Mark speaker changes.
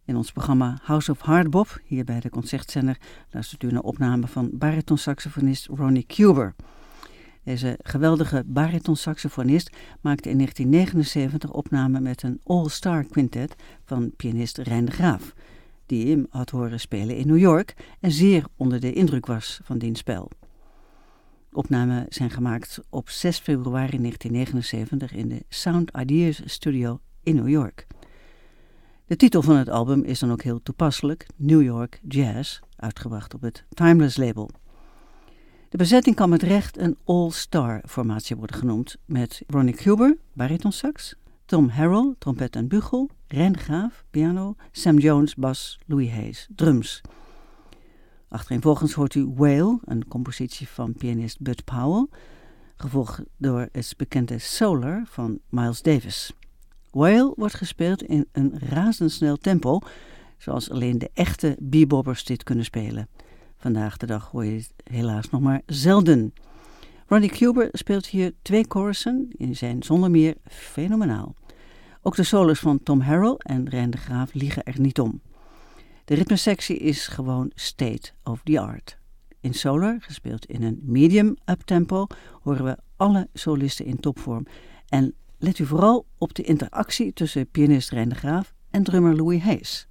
Speaker 1: In ons programma House of Hardbop, hier bij de Concertzender, luistert u naar opname van baritonsaxofonist Ronnie Cuber. Deze geweldige baritonsaxofonist maakte in 1979 opname met een all-star quintet van pianist Rein de Graaf, die hem had horen spelen in New York en zeer onder de indruk was van diens spel. Opnamen zijn gemaakt op 6 februari 1979 in de Sound Ideas Studio in New York. De titel van het album is dan ook heel toepasselijk, New York Jazz, uitgebracht op het Timeless label. De bezetting kan met recht een all-star formatie worden genoemd, met Ronnie Cuber, baritonsax, Tom Harrell, trompet en bugel, Rein de Graaf, piano, Sam Jones, bas, Louis Hayes, drums. Achtereenvolgens hoort u Whale, een compositie van pianist Bud Powell, gevolgd door het bekende Solar van Miles Davis. Whale wordt gespeeld in een razendsnel tempo, zoals alleen de echte beboppers dit kunnen spelen. Vandaag de dag hoor je het helaas nog maar zelden. Ronnie Cuber speelt hier 2 chorussen, die zijn zonder meer fenomenaal. Ook de solos van Tom Harrell en Rein de Graaf liegen er niet om. De ritmesectie is gewoon state of the art. In Solar, gespeeld in een medium uptempo, horen we alle solisten in topvorm. En let u vooral op de interactie tussen pianist Rein de Graaf en drummer Louis Hayes.